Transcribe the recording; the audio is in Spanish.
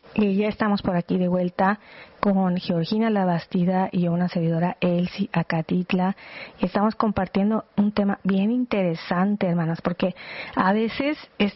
Y ya estamos por aquí de vuelta con Georgina Labastida y una servidora Elsie Acatitla. Y estamos compartiendo un tema bien interesante, hermanas, porque a veces